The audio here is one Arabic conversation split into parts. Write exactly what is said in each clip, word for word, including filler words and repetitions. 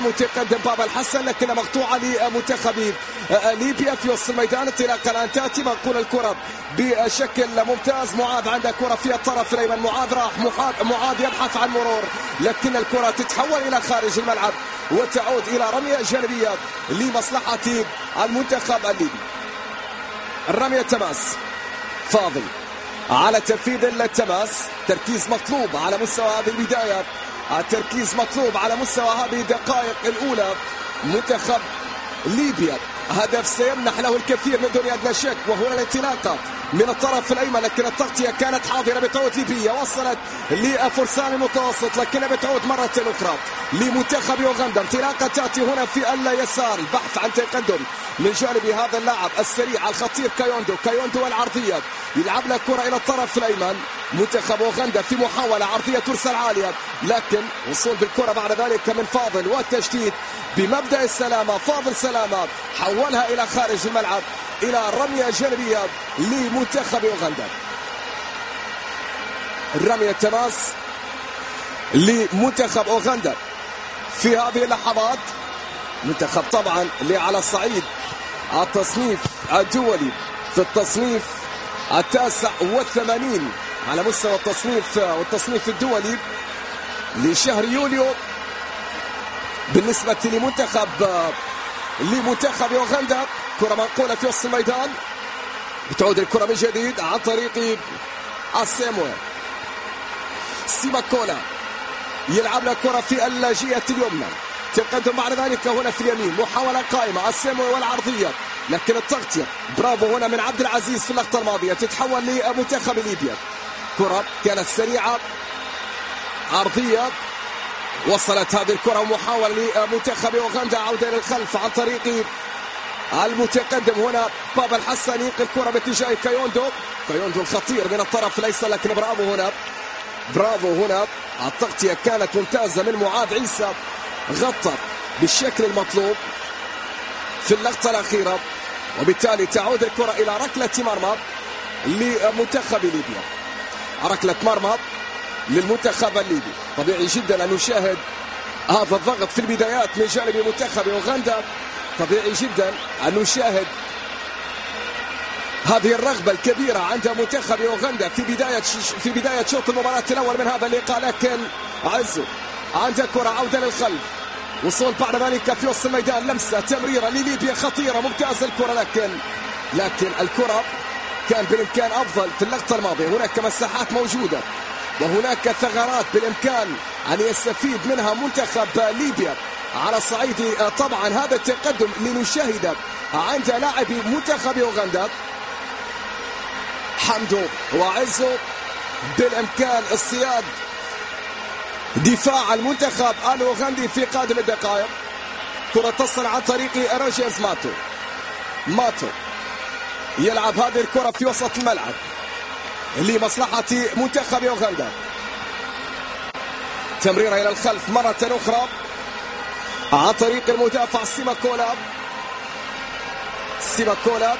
متقدم بابا الحسن لكنها مقطوعة لمنتخب ليبيا في وسط الميدان. انطلاقة الآن تأتي منقول الكرة بشكل ممتاز. معاذ عنده كرة في الطرف الأيمن. معاذ راح معاذ يبحث عن مرور لكن الكرة تتحول إلى خارج الملعب وتعود إلى رمية جانبية لمصلحة المنتخب الليبي. الرمية تماس فاضل على تنفيذ التماس. تركيز مطلوب على مستوى هذه البداية. التركيز مطلوب على مستوى هذه الدقائق الأولى. منتخب ليبيا هدف سيمنح له الكثير من دون أدنى شك، وهنا الانطلاقة من الطرف الأيمن لكن التغطية كانت حاضرة بتعود ليبيا. وصلت لفرسان المتوسط لكنها بتعود مرة أخرى لمنتخب أوغندا. انطلاقة تأتي هنا في اليسار. البحث عن تقدم من جانب هذا اللاعب السريع الخطير كايوندو. كايوندو العرضية يلعب لها كرة إلى الطرف الأيمن. منتخب أوغندا في محاولة عرضية ترسل عالية لكن وصول بالكرة بعد ذلك من فاضل والتشتيت بمبدأ السلامة. فاضل سلامة حولها إلى خارج الملعب إلى رمية جانبية لمنتخب أوغندا. الرمية تماس لمنتخب أوغندا في هذه اللحظات. منتخب طبعا اللي على الصعيد التصنيف الدولي في التصنيف التاسع والثمانين على مستوى التصنيف والتصنيف الدولي لشهر يوليو بالنسبة لمنتخب لمنتخب أوغندا. كرة منقولة في وسط الميدان. بتعود الكرة من جديد عن طريق السيمويل. سيماكولا يلعب لها كرة في الجهة اليمنى. تقدم بعد ذلك هنا في اليمين. محاولة قائمة السيمويل والعرضية لكن التغطية برافو هنا من عبد العزيز في اللقطة الماضية. تتحول لمنتخب ليبيا. كرة كانت سريعة عرضية. وصلت هذه الكرة ومحاولة لمنتخب أوغندا عودة إلى الخلف عن طريق المتقدم هنا بابا الحسن. ينقل الكرة باتجاه كايوندو. كايوندو الخطير من الطرف الأيسر لكن برافو هنا برافو هنا. التغطية كانت ممتازة من معاذ عيسى. غطى بالشكل المطلوب في اللقطة الأخيرة وبالتالي تعود الكرة إلى ركلة مرمى لمنتخب ليبيا. ركلة مرمى للمنتخب الليبي. طبيعي جدا أن نشاهد هذا الضغط في البدايات من جانب منتخب أوغندا. طبيعي جدا أن نشاهد هذه الرغبة الكبيرة عند منتخب أوغندا في بداية في بداية شوط المباراة الأول من هذا اللقاء. لكن عزو عنده كرة عودة للخلف. وصول بعد ذلك في وسط الميدان. لمسة تمريرة لليبيا خطيرة ممتازة الكرة لكن لكن الكرة كان بالإمكان أفضل في اللقطة الماضية. هناك مساحات موجودة وهناك ثغرات بالإمكان أن يستفيد منها منتخب ليبيا على صعيد طبعا هذا التقدم لنشاهده عند لاعبي منتخب أوغندا. حمدو وعزو بالإمكان اصطياد دفاع المنتخب الأوغندي في قادم الدقائق. كرة تصل عن طريق روجيرز ماتو. ماتو يلعب هذه الكرة في وسط الملعب لمصلحة منتخب أوغندا. تمريرة إلى الخلف مرة أخرى عن طريق المدافع سيماكولا. سيماكولا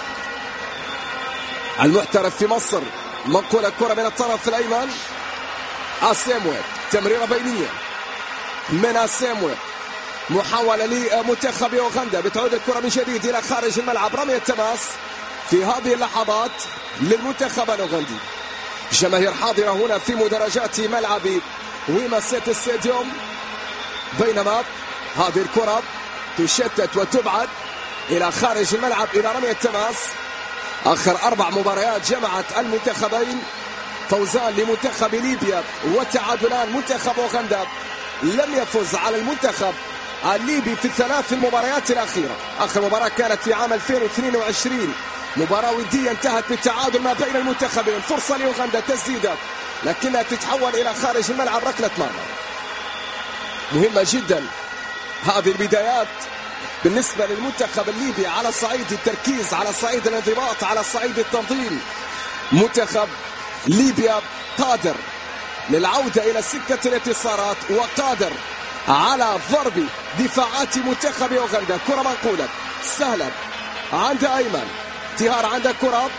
المحترف في مصر. منقول الكرة من الطرف الأيمن. اسيمويل تمريرة بينية من اسيمويل. محاولة لمنتخب أوغندا. بتعود الكرة من جديد إلى خارج الملعب. رمية تماس في هذه اللحظات للمنتخب الأوغندي. جماهير حاضرة هنا في مدرجات ملعب ويما سيتي ستاديوم بينما هذه الكرة تشتت وتبعد إلى خارج الملعب إلى رمية تماس. آخر أربع مباريات جمعت المنتخبين فوزان لمنتخب ليبيا وتعادلان. منتخب أوغندا لم يفز على المنتخب الليبي في الثلاث المباريات الأخيرة. آخر مباراة كانت في عام ألفين واثنين وعشرين مباراة ودية انتهت بالتعادل ما بين المنتخبين. فرصة لأوغندا تسديدة لكنها تتحول إلى خارج الملعب ركلة مرمى. مهمة جدا هذه البدايات بالنسبة للمنتخب الليبي على صعيد التركيز على صعيد الانضباط على صعيد التنظيم. منتخب ليبيا قادر للعودة إلى سكة الانتصارات وقادر على ضرب دفاعات منتخب أوغندا. كرة منقولة سهلة عند أيمن. تهار عند كرة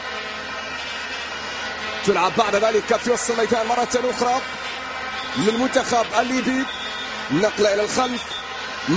تلعب بعد ذلك في وسط الميدان مرة أخرى للمنتخب الليبي. نقلة إلى الخلف